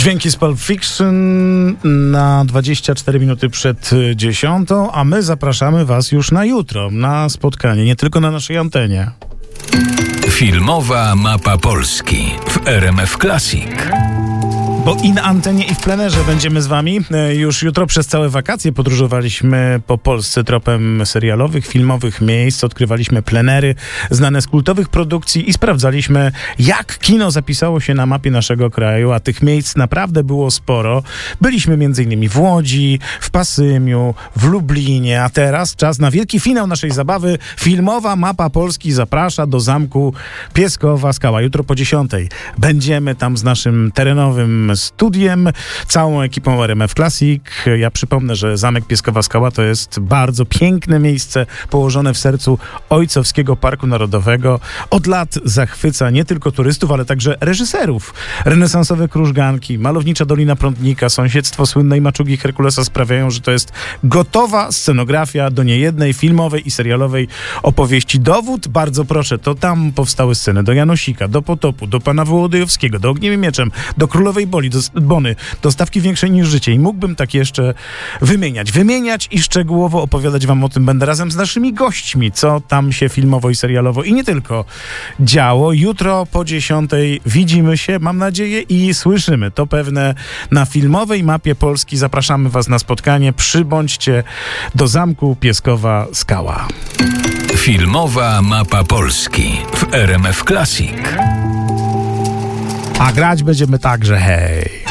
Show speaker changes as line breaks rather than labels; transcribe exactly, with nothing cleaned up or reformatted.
Dźwięki z Pulp Fiction na dwadzieścia cztery minuty przed dziesiątą, a my zapraszamy was już na jutro, na spotkanie, nie tylko na naszej antenie.
Filmowa mapa Polski w R M F Classic.
Bo i na antenie, i w plenerze będziemy z wami. Już jutro przez całe wakacje podróżowaliśmy po Polsce tropem serialowych, filmowych miejsc, odkrywaliśmy plenery znane z kultowych produkcji i sprawdzaliśmy, jak kino zapisało się na mapie naszego kraju, a tych miejsc naprawdę było sporo. Byliśmy między innymi w Łodzi, w Pasymiu, w Lublinie, a teraz czas na wielki finał naszej zabawy. Filmowa mapa Polski zaprasza do zamku Pieskowa Skała. Jutro po dziesiątej będziemy tam z naszym terenowym studiem, całą ekipą R M F Classic. Ja przypomnę, że zamek Pieskowa Skała to jest bardzo piękne miejsce położone w sercu Ojcowskiego Parku Narodowego. Od lat zachwyca nie tylko turystów, ale także reżyserów. Renesansowe krużganki, malownicza Dolina Prądnika, sąsiedztwo słynnej maczugi Herkulesa sprawiają, że to jest gotowa scenografia do niejednej filmowej i serialowej opowieści. Dowód? Bardzo proszę, to tam powstały sceny do Janosika, do Potopu, do Pana Wołodyjowskiego, do Ogniem i Mieczem, do Królowej Boli, do Bony, do Stawki Większej niż Życie i mógłbym tak jeszcze wymieniać. Wymieniać i szczegółowo opowiadać wam o tym będę razem z naszymi gośćmi, co tam się filmowo i serialowo i nie tylko działo. Jutro po dziesiątej widzimy się, mam nadzieję, i słyszymy. To pewne na filmowej mapie Polski. Zapraszamy was na spotkanie. Przybądźcie do zamku Pieskowa Skała.
Filmowa mapa Polski w R M F Classic.
A grać będziemy także, hej.